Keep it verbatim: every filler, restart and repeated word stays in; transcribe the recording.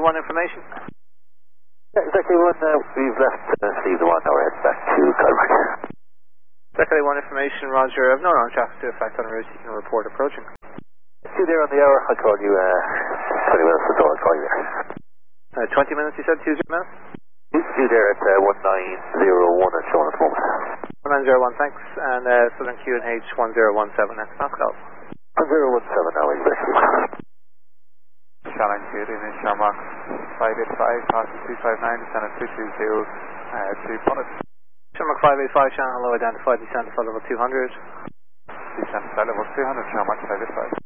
one information. Yeah, exactly one. Uh, we've left uh, Steve the one, now we're heading back to Calgary. Exactly one information, Roger. I've no wrong traffic to effect on the route. You can report approaching. See you there on the hour. I'll call you uh, twenty minutes or so. I'll call you there. Uh, twenty minutes, you said? two zero minutes? See you there at uh, one nine zero one at showing at the moment. one nine zero one, thanks. And uh, Southern Q and H one zero one seven, that's Pascal. one zero one seven now, exactly. Challenge here in Shamrock five eight five, passing two five nine, descending two two zero, uh, two hundred. Shamrock five eight five, channel low identified, descend for level two hundred. Descend for level two hundred, Shamrock five eight five.